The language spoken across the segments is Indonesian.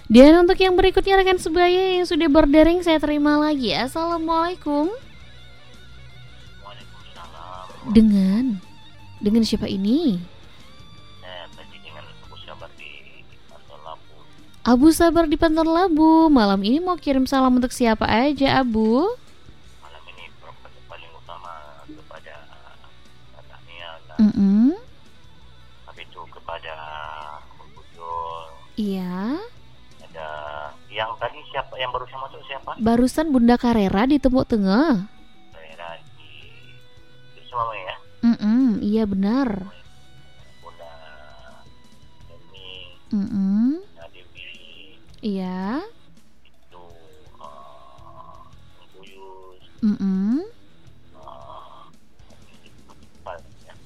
Dan untuk yang berikutnya rekan sebaya yang sudah berdaring saya terima lagi. Assalamualaikum. Waalaikumsalam. Dengan siapa ini? Tadi dengan Abu Sabar di Pantai Labu. Abu Sabar di Pantai Labu. Malam ini mau kirim salam untuk siapa aja, Abu? Malam ini paling utama kepada kakaknya, tapi itu kepada Bujul. Iya. Ada yang tadi siapa yang barusan masuk siapa? Barusan Bunda Karera di Tembok Tengah. Daerah di semua ya. Iya benar. Bunda Demi, Dewi, Iya. itu Buyus, ya.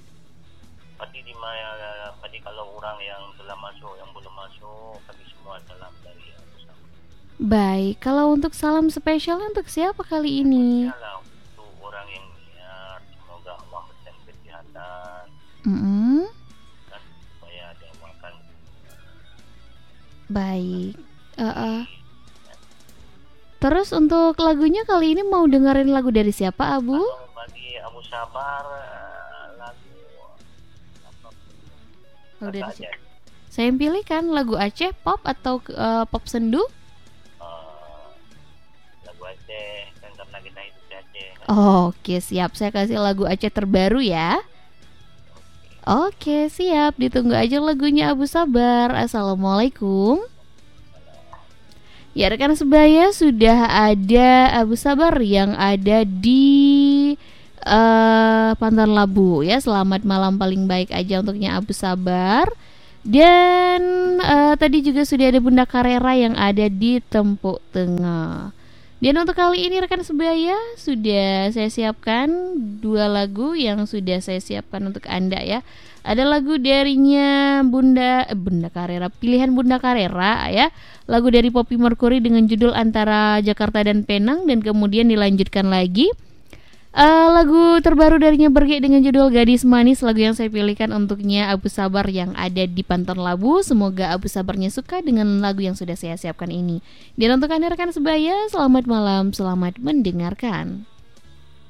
Tadi kalau orang yang telah masuk, yang belum masuk, tapi semua salam dari Abu Sabar. Baik, kalau untuk salam spesial untuk siapa kali ini? Salam untuk orang yang niat, semoga Allah memberikan kesehatan dan supaya ada makan. Baik. Terus untuk lagunya kali ini mau dengerin lagu dari siapa, Abu? Kalau bagi Abu Sabar lagu apa? Lagu dari siapa? Saya yang pilih kan lagu Aceh, pop atau pop sendu? Lagu Aceh, kan karena kita hidup di Aceh kan? Oke, siap. Saya kasih lagu Aceh terbaru ya. Oke, siap. Ditunggu aja lagunya Abu Sabar. Assalamualaikum. Ya rekan sebaya, sudah ada Abu Sabar yang ada di Pantan Labu ya. Selamat malam paling baik aja untuknya Abu Sabar. Dan tadi juga sudah ada Bunda Karera yang ada di Tembok Tengah. Dan untuk kali ini rekan sebaya sudah saya siapkan 2 lagu yang sudah saya siapkan untuk Anda ya. Ada lagu darinya Bunda Karera, pilihan Bunda Karera ya. Lagu dari Poppy Mercury dengan judul Antara Jakarta dan Penang, dan kemudian dilanjutkan lagi lagu terbaru darinya Berge dengan judul Gadis Manis, lagu yang saya pilihkan untuknya Abu Sabar yang ada di Pantai Labu. Semoga Abu Sabarnya suka dengan lagu yang sudah saya siapkan ini. Dan untuk Anda rekan sebaya, selamat malam, selamat mendengarkan.